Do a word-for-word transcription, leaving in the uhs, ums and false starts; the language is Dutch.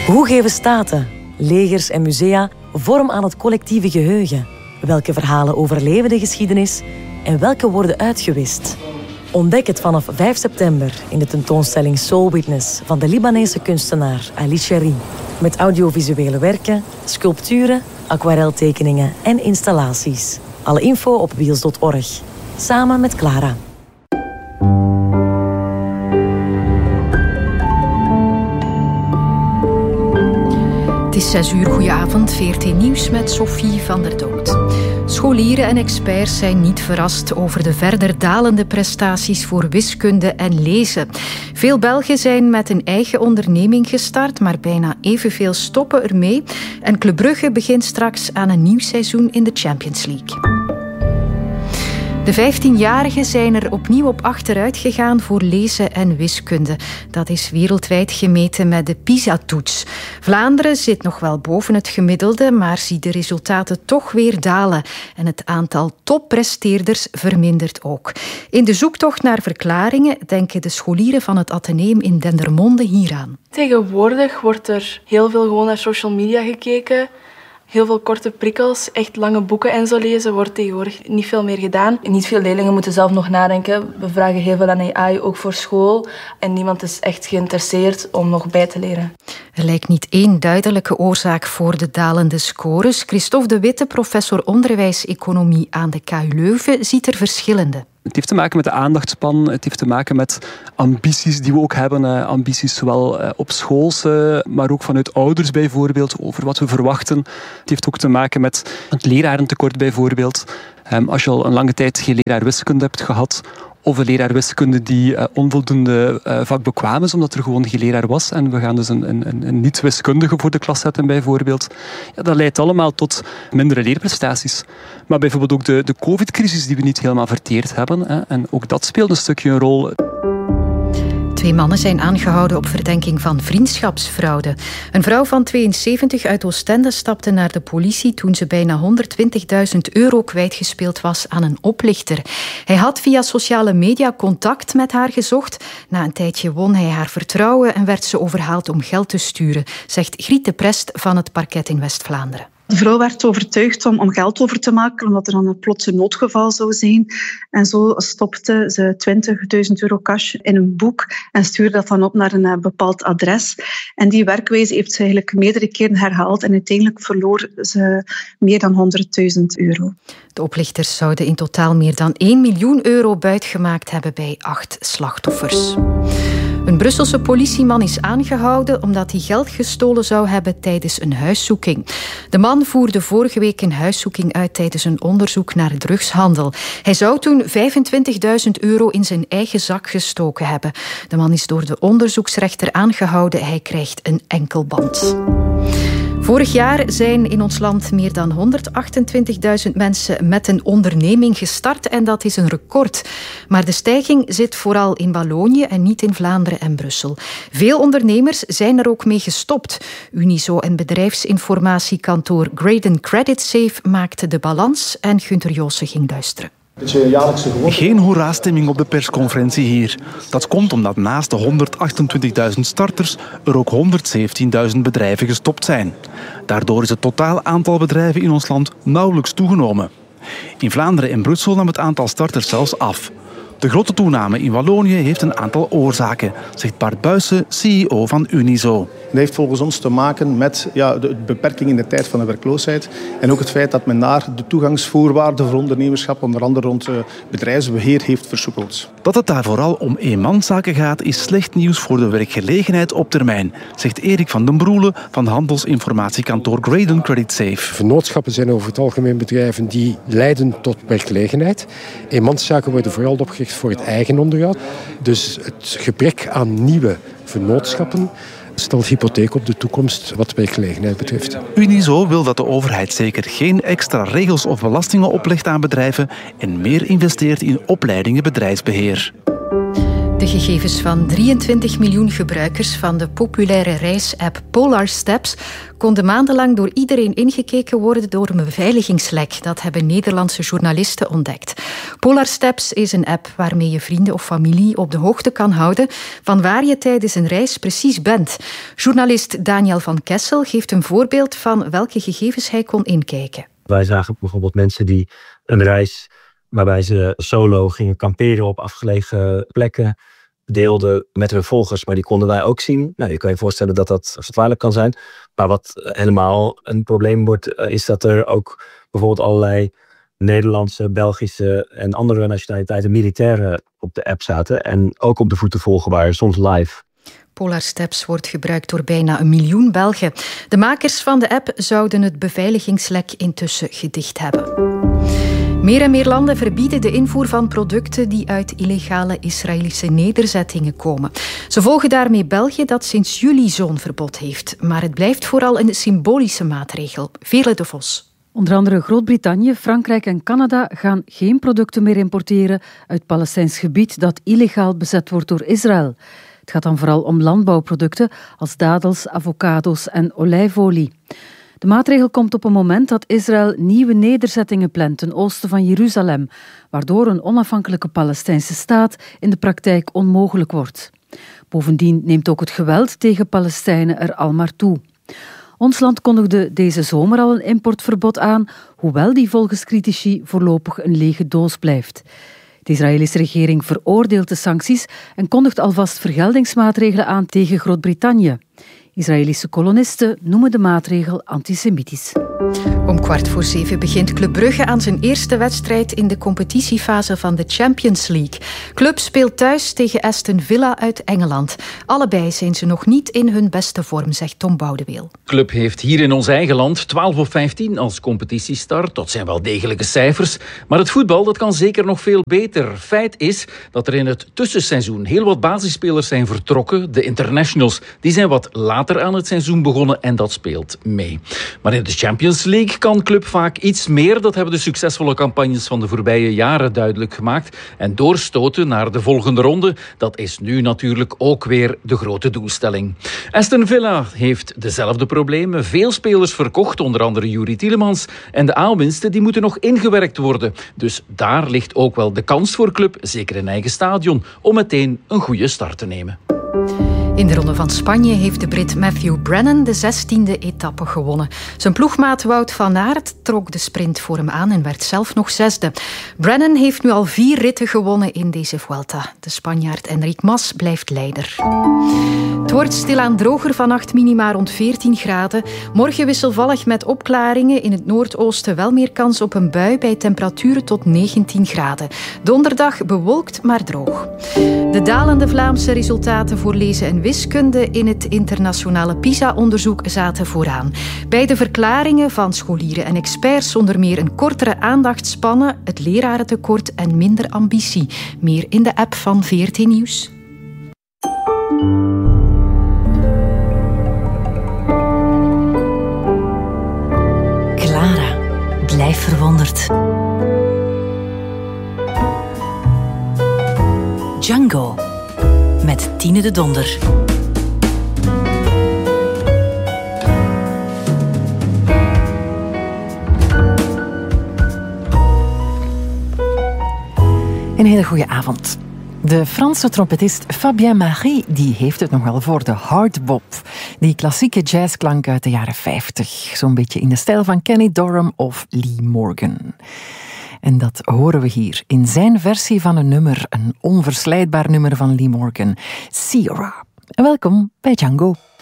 Hoe geven staten, legers en musea vorm aan het collectieve geheugen? Welke verhalen overleven de geschiedenis en welke worden uitgewist? Ontdek het vanaf vijf september in de tentoonstelling Soul Witness van de Libanese kunstenaar Ali Cherry. Met audiovisuele werken, sculpturen, aquareltekeningen en installaties. Alle info op wheels punt org. Samen met Clara. Het is zes uur, goedenavond, V R T Nieuws met Sophie van der Dood. Scholieren en experts zijn niet verrast over de verder dalende prestaties voor wiskunde en lezen. Veel Belgen zijn met een eigen onderneming gestart, maar bijna evenveel stoppen ermee. En Club Brugge begint straks aan een nieuw seizoen in de Champions League. De vijftienjarigen zijn er opnieuw op achteruit gegaan voor lezen en wiskunde. Dat is wereldwijd gemeten met de PISA-toets. Vlaanderen zit nog wel boven het gemiddelde, maar ziet de resultaten toch weer dalen. En het aantal toppresteerders vermindert ook. In de zoektocht naar verklaringen denken de scholieren van het Atheneum in Dendermonde hieraan. Tegenwoordig wordt er heel veel gewoon naar social media gekeken. Heel veel korte prikkels, echt lange boeken en zo lezen wordt tegenwoordig niet veel meer gedaan. Niet veel leerlingen moeten zelf nog nadenken. We vragen heel veel aan A I, ook voor school. En niemand is echt geïnteresseerd om nog bij te leren. Er lijkt niet één duidelijke oorzaak voor de dalende scores. Christophe de Witte, professor onderwijs-economie aan de K U Leuven, ziet er verschillende. Het heeft te maken met de aandachtspan, het heeft te maken met ambities die we ook hebben. Eh, ambities zowel eh, op schools, eh, maar ook vanuit ouders bijvoorbeeld, over wat we verwachten. Het heeft ook te maken met het lerarentekort bijvoorbeeld. Um, als je al een lange tijd geen leraar wiskunde hebt gehad, of een leraar wiskunde die uh, onvoldoende uh, vakbekwaam is, omdat er gewoon geen leraar was. En we gaan dus een, een, een niet-wiskundige voor de klas zetten, bijvoorbeeld. Ja, dat leidt allemaal tot mindere leerprestaties. Maar bijvoorbeeld ook de, de covid-crisis die we niet helemaal verteerd hebben. Hè, en ook dat speelt een stukje een rol. Twee mannen zijn aangehouden op verdenking van vriendschapsfraude. Een vrouw van tweeënzeventig uit Oostende stapte naar de politie toen ze bijna honderdtwintigduizend euro kwijtgespeeld was aan een oplichter. Hij had via sociale media contact met haar gezocht. Na een tijdje won hij haar vertrouwen en werd ze overhaald om geld te sturen, zegt Griet de Prest van het parket in West-Vlaanderen. De vrouw werd overtuigd om, om geld over te maken, omdat er dan een plotse noodgeval zou zijn. En zo stopte ze twintigduizend euro cash in een boek en stuurde dat dan op naar een bepaald adres. En die werkwijze heeft ze eigenlijk meerdere keren herhaald en uiteindelijk verloor ze meer dan honderdduizend euro. De oplichters zouden in totaal meer dan één miljoen euro buitgemaakt hebben bij acht slachtoffers. Een Brusselse politieman is aangehouden omdat hij geld gestolen zou hebben tijdens een huiszoeking. De man voerde vorige week een huiszoeking uit tijdens een onderzoek naar drugshandel. Hij zou toen vijfentwintigduizend euro in zijn eigen zak gestoken hebben. De man is door de onderzoeksrechter aangehouden. Hij krijgt een enkelband. Vorig jaar zijn in ons land meer dan honderdachtentwintigduizend mensen met een onderneming gestart en dat is een record. Maar de stijging zit vooral in Wallonië en niet in Vlaanderen en Brussel. Veel ondernemers zijn er ook mee gestopt. Unizo en bedrijfsinformatiekantoor Graydon Credit Safe maakten de balans en Gunther Joossen ging luisteren. Geen hoera-stemming op de persconferentie hier. Dat komt omdat naast de honderdachtentwintigduizend starters er ook honderdzeventienduizend bedrijven gestopt zijn. Daardoor is het totaal aantal bedrijven in ons land nauwelijks toegenomen. In Vlaanderen en Brussel nam het aantal starters zelfs af. De grote toename in Wallonië heeft een aantal oorzaken, zegt Bart Buijsen, C E O van Unizo. Dat heeft volgens ons te maken met ja, de beperking in de tijd van de werkloosheid en ook het feit dat men daar de toegangsvoorwaarden voor ondernemerschap, onder andere rond uh, bedrijfsbeheer, heeft versoepeld. Dat het daar vooral om eenmanszaken gaat, is slecht nieuws voor de werkgelegenheid op termijn, zegt Erik van den Broele van handelsinformatiekantoor Graydon Credit Safe. Vennootschappen zijn over het algemeen bedrijven die leiden tot werkgelegenheid. Eenmanszaken worden vooral opgericht voor het eigen onderhoud. Dus het gebrek aan nieuwe vennootschappen stelt hypotheek op de toekomst wat werkgelegenheid betreft. Unizo wil dat de overheid zeker geen extra regels of belastingen oplegt aan bedrijven en meer investeert in opleidingen bedrijfsbeheer. De De gegevens van drieëntwintig miljoen gebruikers van de populaire reisapp Polar Steps konden maandenlang door iedereen ingekeken worden door een beveiligingslek. Dat hebben Nederlandse journalisten ontdekt. Polar Steps is een app waarmee je vrienden of familie op de hoogte kan houden van waar je tijdens een reis precies bent. Journalist Daniel van Kessel geeft een voorbeeld van welke gegevens hij kon inkijken. Wij zagen bijvoorbeeld mensen die een reis waarbij ze solo gingen kamperen op afgelegen plekken deelden met hun volgers, maar die konden wij ook zien. Nou, je kan je voorstellen dat dat gevaarlijk kan zijn. Maar wat helemaal een probleem wordt, is dat er ook bijvoorbeeld allerlei Nederlandse, Belgische en andere nationaliteiten militairen op de app zaten en ook op de voeten volgen waren, soms live. Polar Steps wordt gebruikt door bijna een miljoen Belgen. De makers van de app zouden het beveiligingslek intussen gedicht hebben. Meer en meer landen verbieden de invoer van producten die uit illegale Israëlische nederzettingen komen. Ze volgen daarmee België, dat sinds juli zo'n verbod heeft. Maar het blijft vooral een symbolische maatregel. Veerle de Vos. Onder andere Groot-Brittannië, Frankrijk en Canada gaan geen producten meer importeren uit Palestijns gebied dat illegaal bezet wordt door Israël. Het gaat dan vooral om landbouwproducten als dadels, avocado's en olijfolie. De maatregel komt op een moment dat Israël nieuwe nederzettingen plant ten oosten van Jeruzalem, waardoor een onafhankelijke Palestijnse staat in de praktijk onmogelijk wordt. Bovendien neemt ook het geweld tegen Palestijnen er al maar toe. Ons land kondigde deze zomer al een importverbod aan, hoewel die volgens critici voorlopig een lege doos blijft. De Israëlische regering veroordeelt de sancties en kondigt alvast vergeldingsmaatregelen aan tegen Groot-Brittannië. Israëlische kolonisten noemen de maatregel antisemitisch. Om kwart voor zeven begint Club Brugge aan zijn eerste wedstrijd in de competitiefase van de Champions League. Club speelt thuis tegen Aston Villa uit Engeland. Allebei zijn ze nog niet in hun beste vorm, zegt Tom Boudeweel. Club heeft hier in ons eigen land twaalf op vijftien als competitiestart. Dat zijn wel degelijke cijfers. Maar het voetbal dat kan zeker nog veel beter. Feit is dat er in het tussenseizoen heel wat basisspelers zijn vertrokken. De internationals die zijn wat later aan het seizoen begonnen en dat speelt mee. Maar in de Champions League kan Club vaak iets meer. Dat hebben de succesvolle campagnes van de voorbije jaren duidelijk gemaakt. En doorstoten naar de volgende ronde, dat is nu natuurlijk ook weer de grote doelstelling. Aston Villa heeft dezelfde problemen. Veel spelers verkocht, onder andere Yuri Tielemans. En de aanwinsten die moeten nog ingewerkt worden. Dus daar ligt ook wel de kans voor Club, zeker in eigen stadion, om meteen een goede start te nemen. In de Ronde van Spanje heeft de Brit Matthew Brennan de zestiende etappe gewonnen. Zijn ploegmaat Wout van Aert trok de sprint voor hem aan en werd zelf nog zesde. Brennan heeft nu al vier ritten gewonnen in deze Vuelta. De Spanjaard Enric Mas blijft leider. Het wordt stilaan droger vannacht, minima rond veertien graden. Morgen wisselvallig met opklaringen. In het noordoosten wel meer kans op een bui bij temperaturen tot negentien graden. Donderdag bewolkt, maar droog. De dalende Vlaamse resultaten voor lezen en wiskunde in het internationale PISA-onderzoek zaten vooraan. Bij de verklaringen van scholieren en experts onder meer een kortere aandachtspannen, het lerarentekort en minder ambitie. Meer in de app van V R T Nieuws. Clara, blijf verwonderd. Django met Tine de Donder. Een hele goede avond. De Franse trompetist Fabien Marie die heeft het nog wel voor de hardbop. Die klassieke jazzklank uit de jaren vijftig. Zo'n beetje in de stijl van Kenny Dorham of Lee Morgan. En dat horen we hier in zijn versie van een nummer, een onverslijdbaar nummer van Lee Morgan, Sierra. En welkom bij Django.